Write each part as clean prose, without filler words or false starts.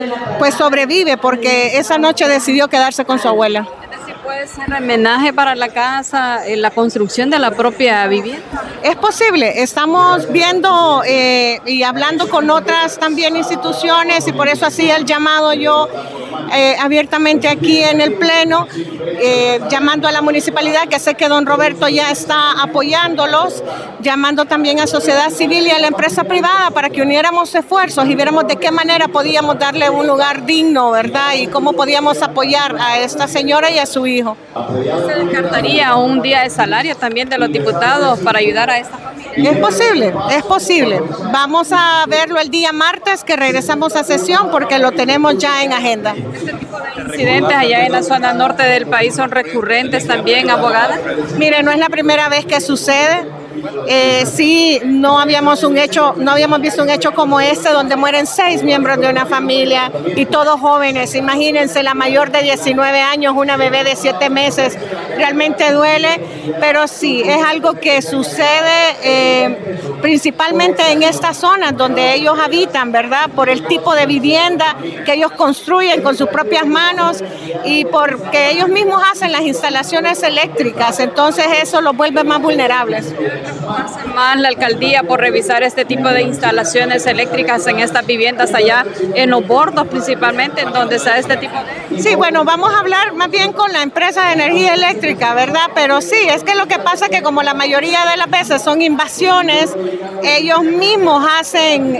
Pues sobrevive porque esa noche decidió quedarse con su abuela. Es decir, puede ser homenaje para la casa, la construcción de la propia vivienda. Es posible, estamos viendo y hablando con otras también instituciones y por eso hacía el llamado yo abiertamente aquí en el Pleno, llamando a la municipalidad, que sé que don Roberto ya está apoyándolos, llamando también a sociedad civil y a la empresa privada para que uniéramos esfuerzos y viéramos de qué manera podíamos darle un lugar digno, ¿verdad? Y cómo podíamos apoyar a esta señora y a su hijo. ¿Se descartaría un día de salario también de los diputados para ayudar a esta familia? Es posible, es posible. Vamos a verlo el día martes que regresamos a sesión porque lo tenemos ya en agenda. ¿Este tipo de incidentes allá en la zona norte del país son recurrentes también, abogada? Mire, no es la primera vez que sucede. Sí, no habíamos visto un hecho como este donde mueren 6 miembros de una familia y todos jóvenes. Imagínense, la mayor de 19 años, una bebé de 7 meses. Realmente duele, pero sí, es algo que sucede principalmente en estas zonas donde ellos habitan, ¿verdad? Por el tipo de vivienda que ellos construyen con sus propias manos y porque ellos mismos hacen las instalaciones eléctricas. Entonces eso los vuelve más vulnerables. ¿Hace más la alcaldía por revisar este tipo de instalaciones eléctricas en estas viviendas allá en Los Bordos principalmente, en donde está este tipo de...? Sí, bueno, vamos a hablar más bien con la empresa de energía eléctrica, ¿verdad? Pero sí, es que lo que pasa es que como la mayoría de las veces son invasiones, ellos mismos hacen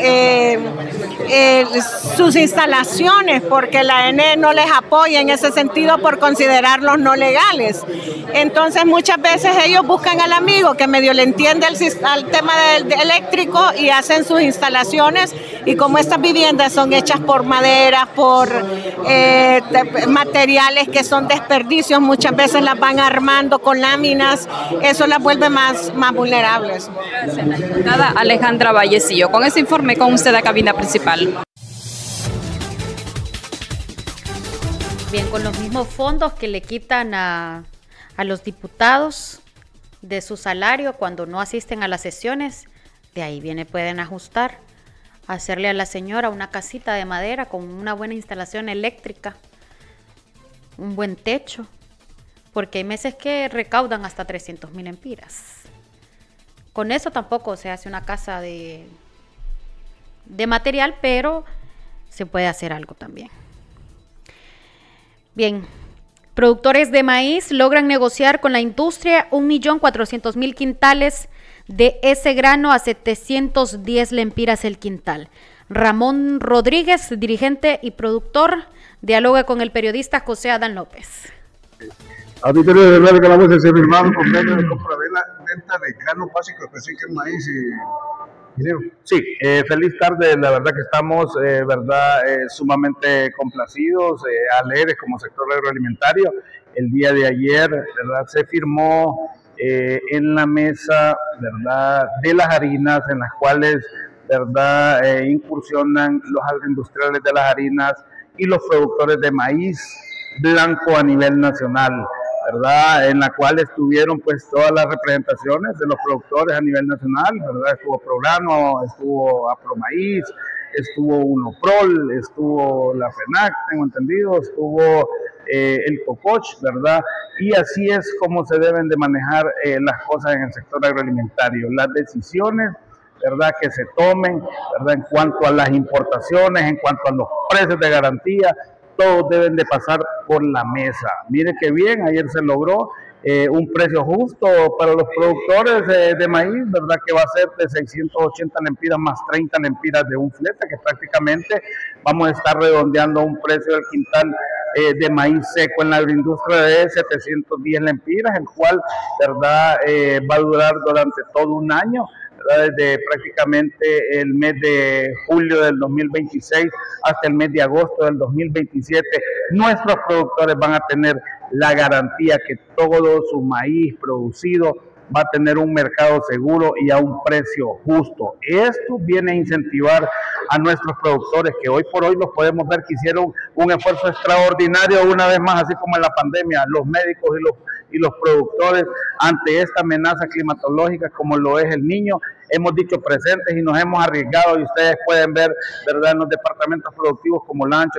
sus instalaciones porque la ENE no les apoya en ese sentido por considerarlos no legales. Entonces muchas veces ellos buscan al amigo que medio le entiende al tema del eléctrico y hacen sus instalaciones, y como estas viviendas son hechas por madera, por materiales que son desperdicios, muchas veces las van armando con láminas, eso las vuelve más vulnerables. Gracias, la diputada Alejandra Vallecillo. Con ese informe con usted a cabina principal. Bien, con los mismos fondos que le quitan a los diputados de su salario cuando no asisten a las sesiones, de ahí pueden ajustar, hacerle a la señora una casita de madera con una buena instalación eléctrica, un buen techo, porque hay meses que recaudan hasta 300,000 empiras. Con eso tampoco se hace una casa de material, pero se puede hacer algo también. Bien, productores de maíz logran negociar con la industria 1.400.000 quintales de ese grano a 710 lempiras el quintal. Ramón Rodríguez, dirigente y productor, dialoga con el periodista José Adán López. Auditorio de Radio Calabozo, se firmaron convenios de compra-venta de grano básico, especial que es maíz y dinero. Sí, feliz tarde, la verdad que estamos sumamente complacidos, alegres como sector agroalimentario. El día de ayer, ¿verdad? Se firmó en la mesa, ¿verdad?, de las harinas en las cuales, ¿verdad?, incursionan los agroindustriales de las harinas y los productores de maíz blanco a nivel nacional, ¿verdad?, en la cual estuvieron pues todas las representaciones de los productores a nivel nacional, ¿verdad? Estuvo Prograno, estuvo Apromaíz, estuvo Unoprol, estuvo la FENAC, tengo entendido, estuvo el COCOCH, ¿verdad? Y así es como se deben de manejar las cosas en el sector agroalimentario. Las decisiones, ¿verdad?, que se tomen, ¿verdad?, en cuanto a las importaciones, en cuanto a los precios de garantía, todos deben de pasar por la mesa. Mire qué bien, ayer se logró un precio justo para los productores de maíz, ¿verdad?, que va a ser de 680 lempiras más 30 lempiras de un flete, que prácticamente vamos a estar redondeando un precio del quintal de maíz seco en la agroindustria de 710 lempiras, el cual, ¿verdad?, va a durar durante todo un año, ¿verdad?, desde prácticamente el mes de julio del 2026 hasta el mes de agosto del 2027. Nuestros productores van a tener la garantía que todo su maíz producido va a tener un mercado seguro y a un precio justo. Esto viene a incentivar a nuestros productores, que hoy por hoy los podemos ver que hicieron un esfuerzo extraordinario una vez más, así como en la pandemia, los médicos y los productores ante esta amenaza climatológica como lo es el Niño. Hemos dicho presentes y nos hemos arriesgado, y ustedes pueden ver, ¿verdad?, en los departamentos productivos como Lancho,